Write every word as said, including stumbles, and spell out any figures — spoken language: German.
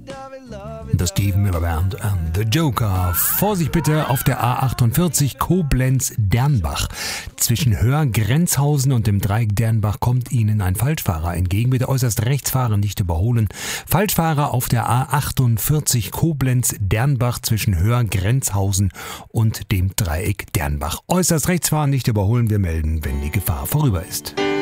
The Steven Miller Band and The Joker. Vorsicht bitte auf der A achtundvierzig Koblenz-Dernbach. Zwischen Höhr-Grenzhausen und dem Dreieck Dernbach kommt Ihnen ein Falschfahrer entgegen. Bitte äußerst rechts fahren, nicht überholen. Falschfahrer auf der A achtundvierzig Koblenz-Dernbach zwischen Höhr-Grenzhausen und dem Dreieck Dernbach. Äußerst rechts fahren, nicht überholen. Wir melden, wenn die Gefahr vorüber ist.